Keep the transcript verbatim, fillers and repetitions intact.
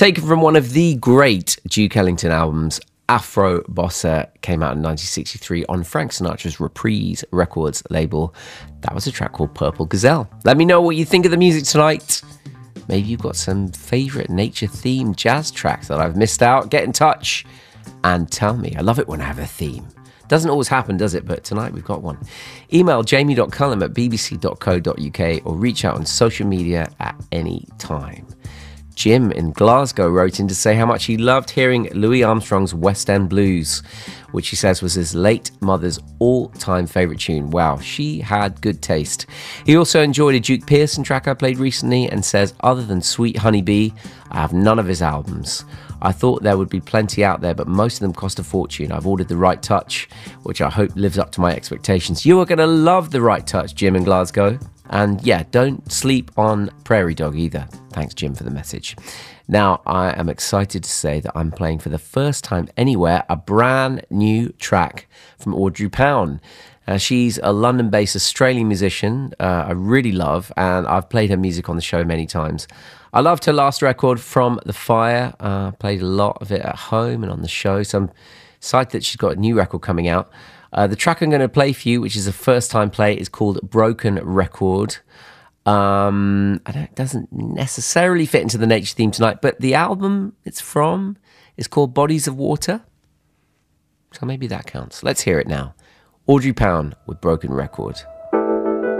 Taken from one of the great Duke Ellington albums, Afro Bossa, came out in nineteen sixty-three on Frank Sinatra's Reprise Records label. That was a track called Purple Gazelle. Let me know what you think of the music tonight. Maybe you've got some favourite nature-themed jazz tracks that I've missed out. Get in touch and tell me. I love it when I have a theme. Doesn't always happen, does it? But tonight we've got one. Email jamie dot cullum at b b c dot co dot u k or reach out on social media at any time. Jim in Glasgow wrote in to say how much he loved hearing Louis Armstrong's West End Blues, which he says was his late mother's all-time favourite tune. Wow, she had good taste. He also enjoyed a Duke Pearson track I played recently and says, other than Sweet Honey Bee, I have none of his albums. I thought there would be plenty out there, but most of them cost a fortune. I've ordered The Right Touch, which I hope lives up to my expectations. You are going to love The Right Touch, Jim in Glasgow. And yeah, don't sleep on Prairie Dog either. Thanks, Jim, for the message. Now, I am excited to say that I'm playing for the first time anywhere a brand new track from Audrey Pound. Uh, she's a London-based Australian musician uh, I really love, and I've played her music on the show many times. I loved her last record, From the Fire. I uh, played a lot of it at home and on the show, so I'm excited that she's got a new record coming out. Uh, the track I'm going to play for you, which is a first-time play, is called Broken Record. Um, I don't, it doesn't necessarily fit into the nature theme tonight, but the album it's from is called Bodies of Water. So maybe that counts. Let's hear it now. Audrey Pound with Broken Record.